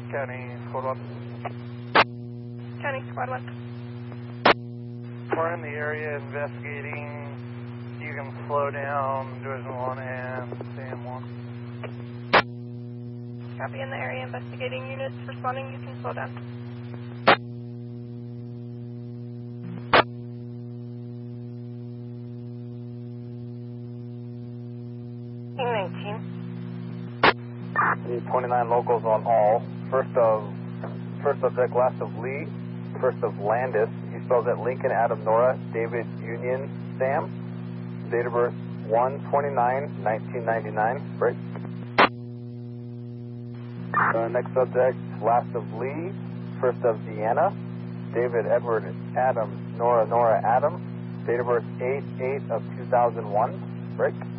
County Squad 1. County Squad 1. We're in the area investigating. You can slow down Division 1 and Sam 1. Copy, in the area investigating units responding, you can slow down. King 19. Need 29 locals on all. First subject, last of Lee. First of Landis. He spells it Lincoln, Adam, Nora, David, Union, Sam. Date of birth 1/29/1999. Break. Next subject, last of Lee. First of Deanna. David, Edward, Adam, Nora, Adam. Date of birth 8/8/2001. Break.